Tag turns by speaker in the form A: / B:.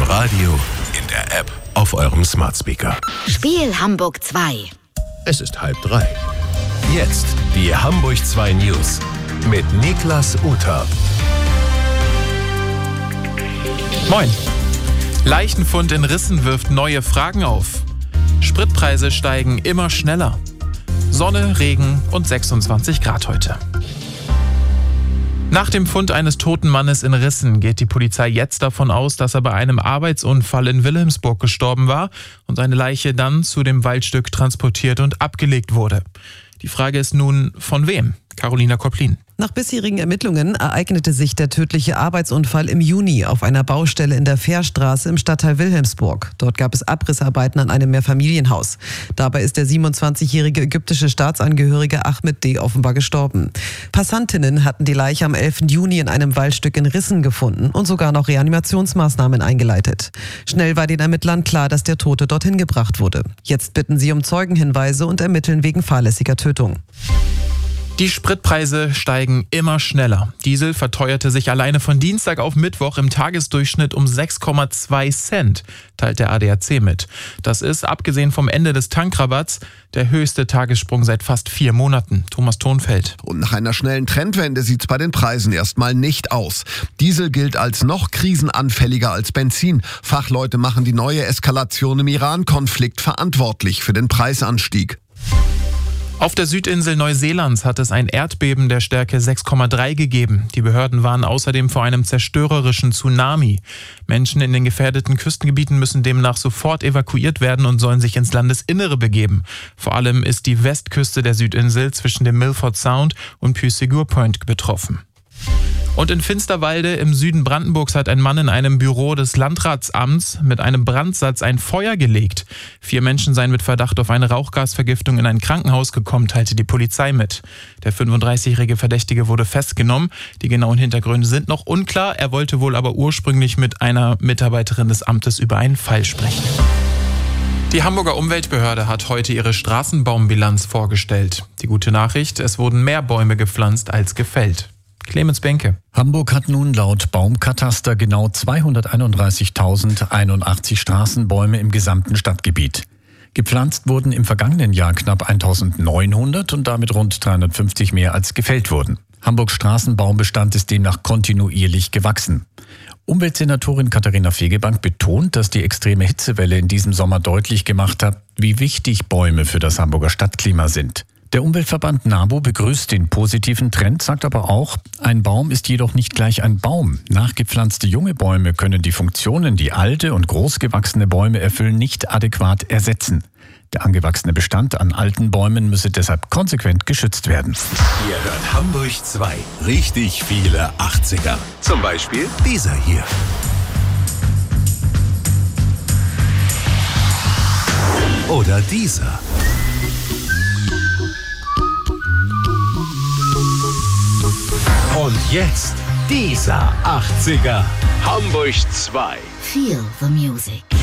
A: Radio, in der App, auf eurem Smart Speaker.
B: Spiel Hamburg 2.
A: Es ist 2:30. Jetzt die Hamburg 2 News mit Niklas Uter.
C: Moin. Leichenfund in Rissen wirft neue Fragen auf. Spritpreise steigen immer schneller. Sonne, Regen und 26 Grad heute. Nach dem Fund eines toten Mannes in Rissen geht die Polizei jetzt davon aus, dass er bei einem Arbeitsunfall in Wilhelmsburg gestorben war und seine Leiche dann zu dem Waldstück transportiert und abgelegt wurde. Die Frage ist nun, von wem? Carolina Koplin.
D: Nach bisherigen Ermittlungen ereignete sich der tödliche Arbeitsunfall im Juni auf einer Baustelle in der Fährstraße im Stadtteil Wilhelmsburg. Dort gab es Abrissarbeiten an einem Mehrfamilienhaus. Dabei ist der 27-jährige ägyptische Staatsangehörige Ahmed D. offenbar gestorben. Passantinnen hatten die Leiche am 11. Juni in einem Waldstück in Rissen gefunden und sogar noch Reanimationsmaßnahmen eingeleitet. Schnell war den Ermittlern klar, dass der Tote dorthin gebracht wurde. Jetzt bitten sie um Zeugenhinweise und ermitteln wegen fahrlässiger Tötung.
C: Die Spritpreise steigen immer schneller. Diesel verteuerte sich alleine von Dienstag auf Mittwoch im Tagesdurchschnitt um 6,2 Cent, teilt der ADAC mit. Das ist, abgesehen vom Ende des Tankrabatts, der höchste Tagessprung seit fast 4 Monaten. Thomas Thonfeld.
E: Und nach einer schnellen Trendwende sieht es bei den Preisen erstmal nicht aus. Diesel gilt als noch krisenanfälliger als Benzin. Fachleute machen die neue Eskalation im Iran-Konflikt verantwortlich für den Preisanstieg.
C: Auf der Südinsel Neuseelands hat es ein Erdbeben der Stärke 6,3 gegeben. Die Behörden warnen außerdem vor einem zerstörerischen Tsunami. Menschen in den gefährdeten Küstengebieten müssen demnach sofort evakuiert werden und sollen sich ins Landesinnere begeben. Vor allem ist die Westküste der Südinsel zwischen dem Milford Sound und Puysegur Point betroffen. Und in Finsterwalde im Süden Brandenburgs hat ein Mann in einem Büro des Landratsamts mit einem Brandsatz ein Feuer gelegt. 4 Menschen seien mit Verdacht auf eine Rauchgasvergiftung in ein Krankenhaus gekommen, teilte die Polizei mit. Der 35-jährige Verdächtige wurde festgenommen. Die genauen Hintergründe sind noch unklar. Er wollte wohl aber ursprünglich mit einer Mitarbeiterin des Amtes über einen Fall sprechen. Die Hamburger Umweltbehörde hat heute ihre Straßenbaumbilanz vorgestellt. Die gute Nachricht, es wurden mehr Bäume gepflanzt als gefällt. Clemens Benke.
F: Hamburg hat nun laut Baumkataster genau 231.081 Straßenbäume im gesamten Stadtgebiet. Gepflanzt wurden im vergangenen Jahr knapp 1.900 und damit rund 350 mehr als gefällt wurden. Hamburgs Straßenbaumbestand ist demnach kontinuierlich gewachsen. Umweltsenatorin Katharina Fegebank betont, dass die extreme Hitzewelle in diesem Sommer deutlich gemacht hat, wie wichtig Bäume für das Hamburger Stadtklima sind. Der Umweltverband NABU begrüßt den positiven Trend, sagt aber auch, ein Baum ist jedoch nicht gleich ein Baum. Nachgepflanzte junge Bäume können die Funktionen, die alte und großgewachsene Bäume erfüllen, nicht adäquat ersetzen. Der angewachsene Bestand an alten Bäumen müsse deshalb konsequent geschützt werden.
A: Ihr hört Hamburg 2. Richtig viele 80er. Zum Beispiel dieser hier. Oder dieser. Und jetzt dieser 80er. Hamburg 2.
B: Feel the music.